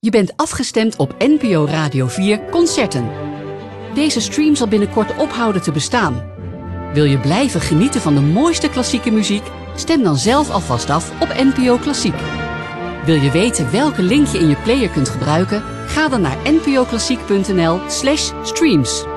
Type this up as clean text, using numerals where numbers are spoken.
Je bent afgestemd op NPO Radio 4 Concerten. Deze stream zal binnenkort ophouden te bestaan. Wil je blijven genieten van de mooiste klassieke muziek? Stem dan zelf alvast af op NPO Klassiek. Wil je weten welke link je in je player kunt gebruiken? Ga dan naar npoklassiek.nl/streams.